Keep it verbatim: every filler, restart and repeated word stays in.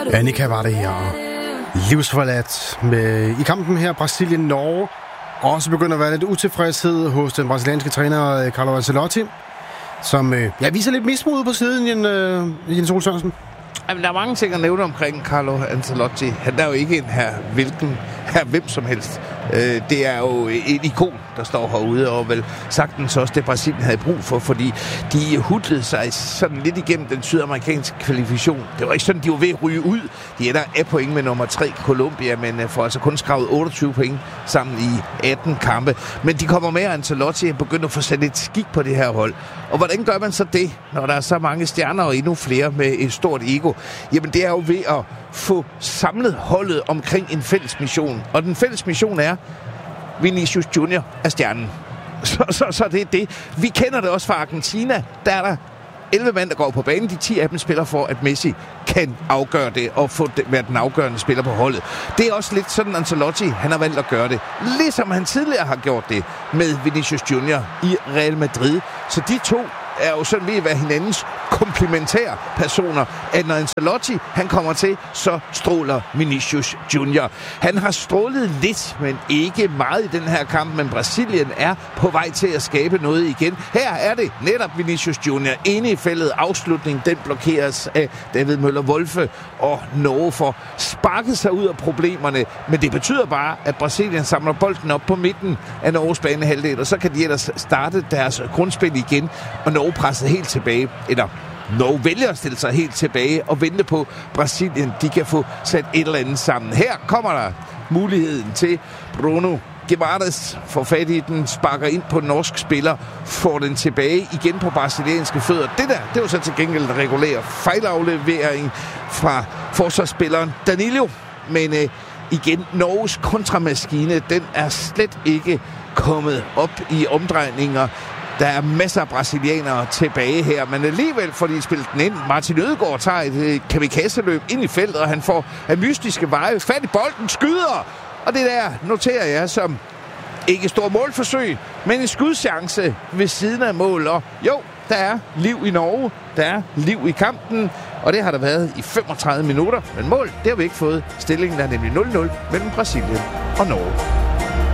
Annika var det her. Livsforladt med, i kampen her Brasilien-Norge. Også begynder at være lidt utilfredshed hos den brasilianske træner Carlo Ancelotti, som ja, viser lidt mismod på siden, øh, Jens Ole Sørensen. Jamen, der er mange ting at nævne omkring Carlo Ancelotti. Han er jo ikke en her, hvilken her hvem som helst. Øh, det er jo et ikon, der står herude, og vel sagtens også det Brasilien havde brug for, fordi de hudlede sig sådan lidt igennem den sydamerikanske kvalifikation. Det var ikke sådan, de var ved at ryge ud. De ender af point med nummer tre, Colombia, men får altså kun skrevet otteogtyve point sammen i atten kampe. Men de kommer med, og Ancelotti begynder at få sat lidt skik på det her hold. Og hvordan gør man så det, når der er så mange stjerner og endnu flere med et stort ego? Jamen, det er jo ved at få samlet holdet omkring en fælles mission. Og den fælles mission er, Vinicius Junior er stjernen. Så, så, så det er det. Vi kender det også fra Argentina. Der er der elleve mand, der går på banen. De ti af dem spiller for, at Messi kan afgøre det og få det, være den afgørende spiller på holdet. Det er også lidt sådan, Ancelotti han har valgt at gøre det. Ligesom han tidligere har gjort det med Vinicius Junior i Real Madrid. Så de to er jo sådan ved at være hinandens komplementære personer, at når Ancelotti han kommer til, så stråler Vinicius Junior. Han har strålet lidt, men ikke meget i den her kamp, men Brasilien er på vej til at skabe noget igen. Her er det netop Vinicius Junior inde i feltet. Afslutning, den blokeres af David Møller Wolfe, og Norge får sparket sig ud af problemerne, men det betyder bare, at Brasilien samler bolden op på midten af Norges banehalvdel, og så kan de ellers starte deres grundspil igen, og Norge presset helt tilbage, eller Norge vælger at stille sig helt tilbage og vente på Brasilien. De kan få sat et eller andet sammen. Her kommer der muligheden til Bruno Guimarães, får fat i den, sparker ind på en norsk spiller, får den tilbage igen på brasilianske fødder. Det der, det var så til gengæld regulær fejlaflevering fra forsvarsspilleren Danilo. Men øh, igen, Norges kontramaskine, den er slet ikke kommet op i omdrejninger. Der er masser af brasilianere tilbage her, men alligevel får de spillet den ind. Martin Ødegaard tager et kamikaze-løb ind i feltet, og han får af mystiske veje fat i bolden, skyder. Og det der noterer jeg som ikke stor målforsøg, men en skudchance ved siden af mål. Og jo, der er liv i Norge, der er liv i kampen, og det har der været i femogtredive minutter. Men mål, det har vi ikke fået. Stillingen er nemlig nul nul mellem Brasilien og Norge.